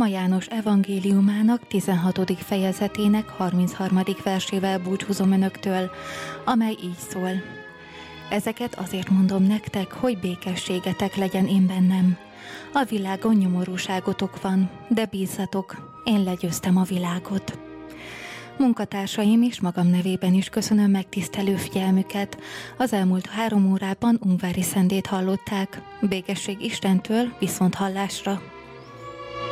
Ma János evangéliumának 16. fejezetének 33. versével búcsúzom önöktől, amely így szól. Ezeket azért mondom nektek, hogy békességetek legyen én bennem. A világon nyomorúságotok van, de bízzatok, én legyőztem a világot. Munkatársaim és magam nevében is köszönöm megtisztelő figyelmüket. Az elmúlt 3 órában Ungvári Szendét hallották. Békesség Istentől, viszont hallásra!